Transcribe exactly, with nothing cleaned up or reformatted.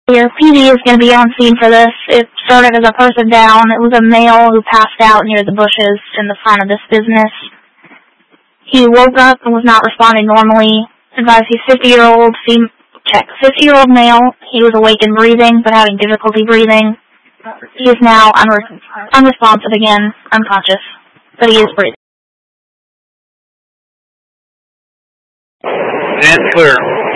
Your P D is going to be on scene for this. It started as a person down. It was a male who passed out near the bushes in the front of this business. He woke up and was not responding normally. Advised he's fifty-year-old, check, fifty-year-old male. He was awake and breathing, but having difficulty breathing. He is now unre- unresponsive again, unconscious, but he is breathing. That's clear.